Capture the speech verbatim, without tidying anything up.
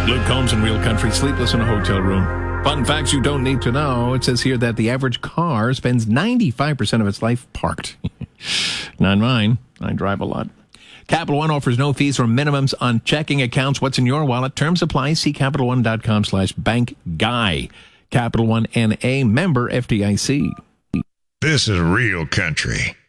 Luke Combs in Real Country, sleepless in a hotel room. Fun facts you don't need to know. It says here that the average car spends ninety-five percent of its life parked. Not mine. I drive a lot. Capital One offers no fees or minimums on checking accounts. What's in your wallet? Terms apply. See Capital One dot com slash bank guy. Capital One N A, member F D I C. This is Real Country.